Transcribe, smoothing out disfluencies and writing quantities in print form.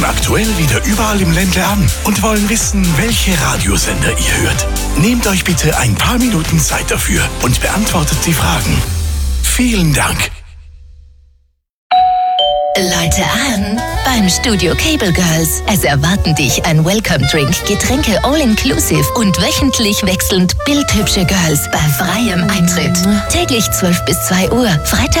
aktuell wieder überall im Ländle an und wollen wissen, welche Radiosender ihr hört. Nehmt euch bitte ein paar Minuten Zeit dafür und beantwortet die Fragen. Vielen Dank. Läute an beim Studio Cable Girls. Es erwarten dich ein Welcome-Drink, Getränke all-inclusive und wöchentlich wechselnd bildhübsche Girls bei freiem Eintritt. Täglich 12 bis 2 Uhr, Freitag